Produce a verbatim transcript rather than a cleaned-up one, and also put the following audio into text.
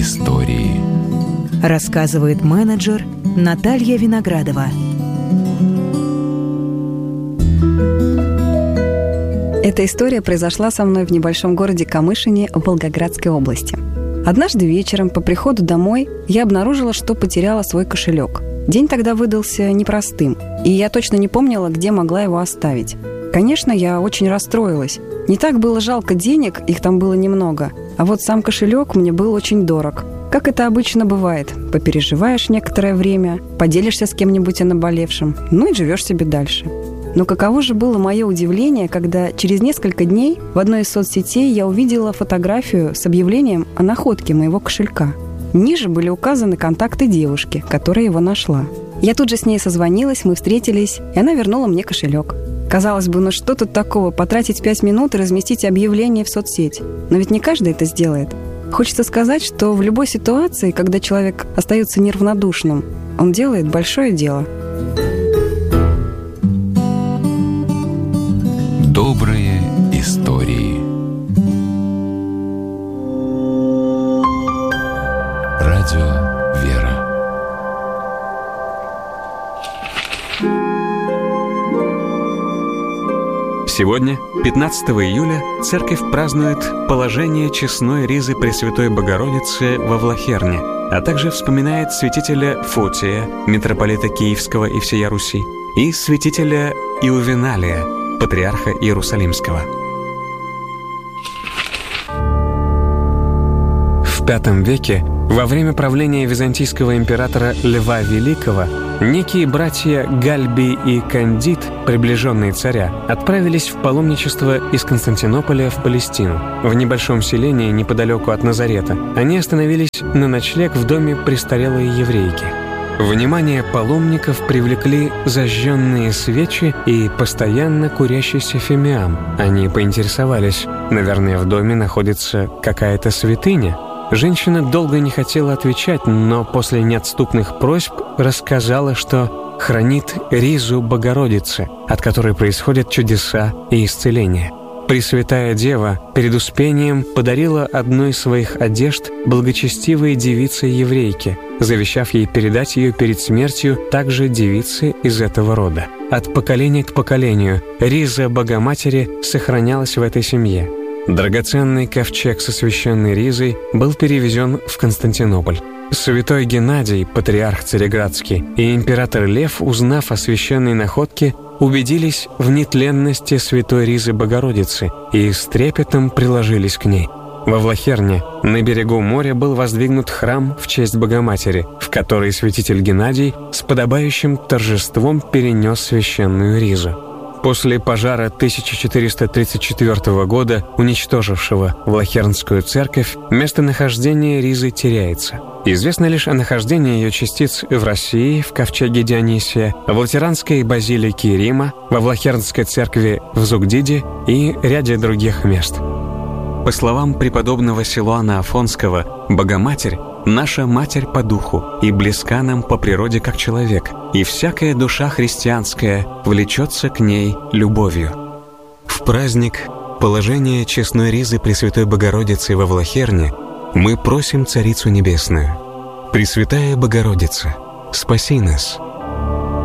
истории. Рассказывает менеджер Наталья Виноградова. Эта история произошла со мной в небольшом городе Камышине в Волгоградской области. Однажды вечером по приходу домой я обнаружила, что потеряла свой кошелек. День тогда выдался непростым, и я точно не помнила, где могла его оставить. Конечно, я очень расстроилась. Не так было жалко денег, их там было немного, а вот сам кошелек мне был очень дорог. Как это обычно бывает, попереживаешь некоторое время, поделишься с кем-нибудь о наболевшем, ну и живешь себе дальше. Но каково же было мое удивление, когда через несколько дней в одной из соцсетей я увидела фотографию с объявлением о находке моего кошелька. Ниже были указаны контакты девушки, которая его нашла. Я тут же с ней созвонилась, мы встретились, и она вернула мне кошелек. Казалось бы, ну что тут такого, потратить пять минут и разместить объявление в соцсеть? Но ведь не каждый это сделает. Хочется сказать, что в любой ситуации, когда человек остается неравнодушным, он делает большое дело. Добрые истории. Радио «Вера». Сегодня, пятнадцатого июля, церковь празднует положение честной ризы Пресвятой Богородицы во Влахерне, а также вспоминает святителя Фотия, митрополита Киевского и всея Руси, и святителя Иувеналия, патриарха Иерусалимского. В пятом веке, во время правления византийского императора Льва Великого, некие братья Гальбий и Кандид, приближенные царя, отправились в паломничество из Константинополя в Палестину. В небольшом селении неподалеку от Назарета они остановились на ночлег в доме престарелой еврейки. Внимание паломников привлекли зажженные свечи и постоянно курящийся фимиам. Они поинтересовались, наверное, в доме находится какая-то святыня. Женщина долго не хотела отвечать, но после неотступных просьб рассказала, что хранит ризу Богородицы, от которой происходят чудеса и исцеления. Пресвятая Дева перед успением подарила одну из своих одежд благочестивой девице-еврейке, завещав ей передать ее перед смертью также девице из этого рода. От поколения к поколению риза Богоматери сохранялась в этой семье. Драгоценный ковчег со священной ризой был перевезен в Константинополь. Святой Геннадий, патриарх Цареградский, и император Лев, узнав о священной находке, убедились в нетленности святой ризы Богородицы и с трепетом приложились к ней. Во Влахерне на берегу моря был воздвигнут храм в честь Богоматери, в который святитель Геннадий с подобающим торжеством перенес священную ризу. После пожара тысяча четыреста тридцать четвёртого года, уничтожившего Влахернскую церковь, местонахождение ризы теряется. Известно лишь о нахождении ее частиц в России, в ковчеге Дионисия, в Латеранской базилике Рима, во Влахернской церкви в Зугдиде и ряде других мест. По словам преподобного Силуана Афонского, Богоматерь — наша Матерь по духу и близка нам по природе как человек, и всякая душа христианская влечется к ней любовью. В праздник положения честной ризы Пресвятой Богородицы во Влахерне мы просим Царицу Небесную: Пресвятая Богородица, спаси нас!